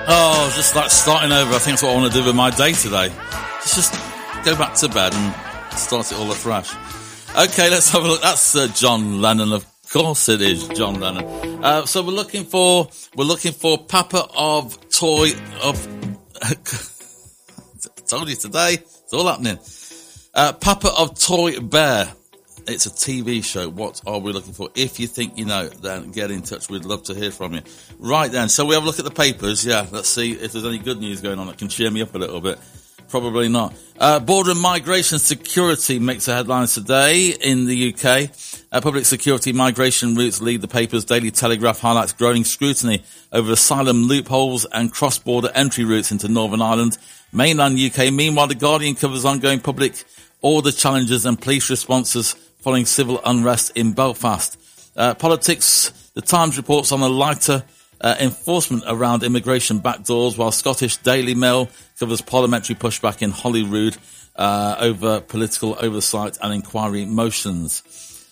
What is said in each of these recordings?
Oh, just like starting over. I think that's what I want to do with my day today. Just go back to bed and start it all afresh. Okay, let's have a look. That's John Lennon. Of course it is John Lennon. So we're looking for Papa of Toy of... told you today. It's all happening. Papa of Toy Bear. It's a TV show. What are we looking for? If you think you know, then get in touch. We'd love to hear from you. Right then, so we have a look at the papers. Yeah, let's see if there's any good news going on that can cheer me up a little bit. Probably not. Border and migration security makes the headlines today in the UK. Public security migration routes lead the papers. Daily Telegraph highlights growing scrutiny over asylum loopholes and cross-border entry routes into Northern Ireland, mainland UK. Meanwhile, The Guardian covers ongoing public order challenges and police responses following civil unrest in Belfast. Politics, The Times reports on a lighter enforcement around immigration backdoors, while Scottish Daily Mail covers parliamentary pushback in Holyrood over political oversight and inquiry motions.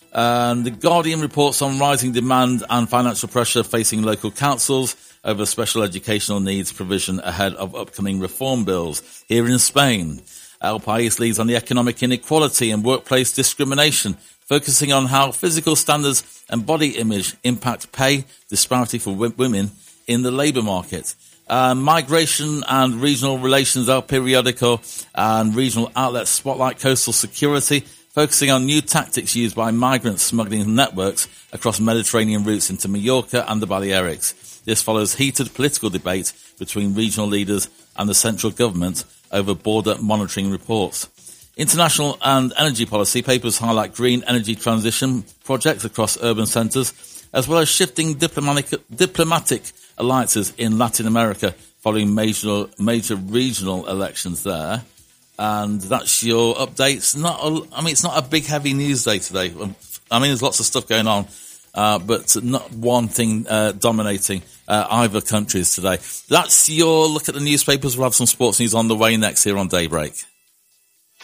The Guardian reports on rising demand and financial pressure facing local councils over special educational needs provision ahead of upcoming reform bills. Here in Spain, El País leads on the economic inequality and workplace discrimination, focusing on how physical standards and body image impact pay disparity for women in the labour market. Migration and regional relations, El Periodico and regional outlets spotlight coastal security, focusing on new tactics used by migrant smuggling networks across Mediterranean routes into Mallorca and the Balearics. This follows heated political debate between regional leaders and the central government over border monitoring reports. International and energy policy papers highlight green energy transition projects across urban centres, as well as shifting diplomatic alliances in Latin America following major regional elections there. And that's your updates. It's not a big, heavy news day today. I mean, there's lots of stuff going on, but not one thing dominating either countries today. That's your look at the newspapers. We'll have some sports news on the way next here on Daybreak.